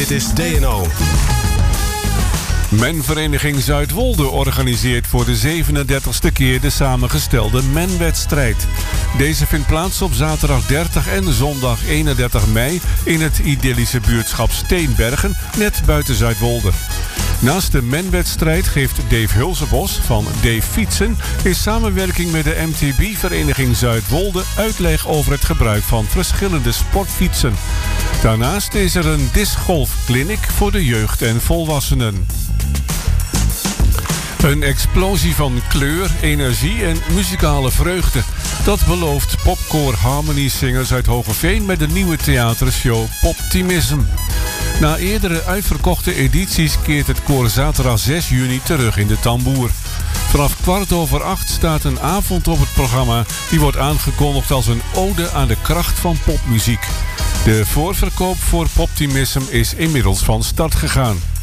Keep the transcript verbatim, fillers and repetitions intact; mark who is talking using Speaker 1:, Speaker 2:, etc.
Speaker 1: Dit is D N O.
Speaker 2: Menvereniging Zuidwolde organiseert voor de zevenendertigste keer de samengestelde menwedstrijd. Deze vindt plaats op zaterdag dertig en zondag eenendertig mei in het idyllische buurtschap Steenbergen, net buiten Zuidwolde. Naast de menwedstrijd geeft Dave Hulsebos van Dave Fietsen in samenwerking met de M T B-vereniging Zuidwolde uitleg over het gebruik van verschillende sportfietsen. Daarnaast is er een discgolfclinic voor de jeugd en volwassenen. Een explosie van kleur, energie en muzikale vreugde. Dat belooft popkoor Harmony Singers uit Hoogeveen met de nieuwe theatershow Poptimism. Na eerdere uitverkochte edities keert het koor zaterdag zes juni terug in de Tamboer. Vanaf kwart over acht staat een avond op het programma die wordt aangekondigd als een ode aan de kracht van popmuziek. De voorverkoop voor Poptimism is inmiddels van start gegaan.